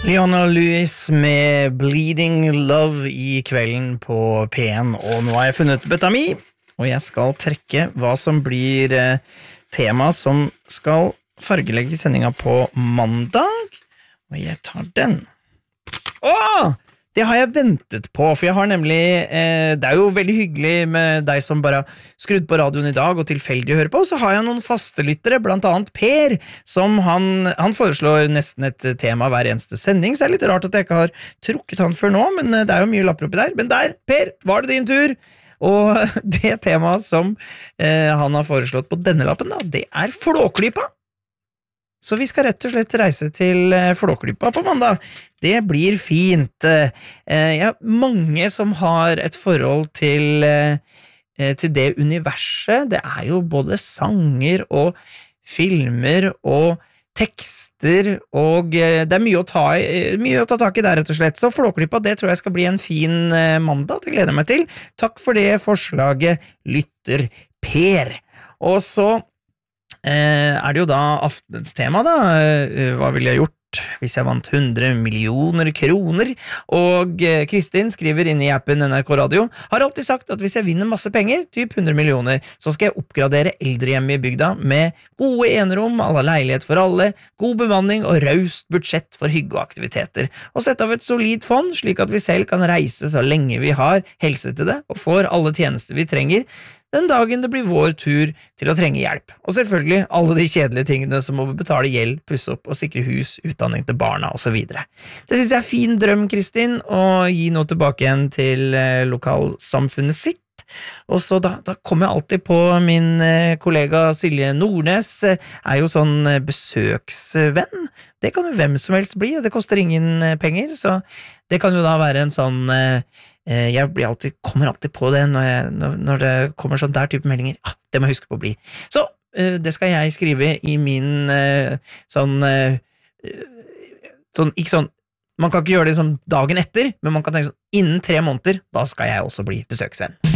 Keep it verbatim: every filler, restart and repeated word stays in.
Leona Lewis med Bleeding Love I kvelden på P en, og nå har jeg funnet bøtta mi, og jeg skal trekke hva som blir eh, tema som skal fargelegge sendinga på mandag, og jeg tar den. Åh! Det har jeg ventet på, for jeg har nemlig, eh, det er jo veldig hyggelig med deg som bare har skrudd på radioen I dag og tilfeldig hører på, så har jeg noen faste lyttere, blant annet Per, som han, han foreslår nesten et tema hver eneste sending, så det er litt rart at jeg ikke har trukket han før nå, men det er jo mye lapper oppi der. Men der, Per, var det din tur, og det temaet som eh, han har foreslått på denne lappen, da, det er Flåklypa. Så vi skal rett og slett reise til Flåklypa på mandag. Det blir fint. Ja, mange som har et forhold til, til det universet. Det er jo både sanger og filmer og tekster, og det er mye å ta, mye å ta tak I der, rett og slett. Så Flåklypa, det tror jeg skal bli en fin mandag. Det gleder jeg meg til. Takk for det forslaget, lytter Per. Og så Eh, er det jo da aftenens tema da, eh, hva ville jeg gjort hvis jeg vant hundre millioner kroner, og eh, Kristin skriver inn I appen N R K Radio, har alltid sagt at hvis jeg vinner masse penger, typ hundre millioner, så skal jeg oppgradere eldrehjemmet I bygda med gode enerom, alle leilighet for alle, god bemanning og raust budsjett for hygge og aktiviteter, og sette av et solid fond, slik at vi selv kan reise så lenge vi har helse til det, og får alle tjenester vi trenger, den dagen det blir vår tur til å trenge hjelp. Og selvfølgelig alle de kjedelige tingene som må betale gjeld, pusse opp og sikre hus, utdanning til barna og så videre. Det synes jeg er fin drøm, Kristin, å gi noe tilbake igjen til eh, lokalsamfunnet sitt. Og så da, da kommer jeg alltid på min eh, kollega Silje Nordnes, eh, er jo sånn eh, besøksvenn. Det kan jo hvem som helst bli, og det koster ingen eh, penger, så det kan jo da være en sånn eh, jeg blir alltid, kommer alltid på det når, jeg, når, når det kommer sånn der type meldinger. Ah, det må jeg huske på å bli. Så uh, det skal jeg skrive I min uh, sånn, uh, sånn, ikke sånn, man kan ikke gjøre det sånn dagen etter, men man kan tenke sånn, innen tre måneder, da skal jeg også bli besøksvenn.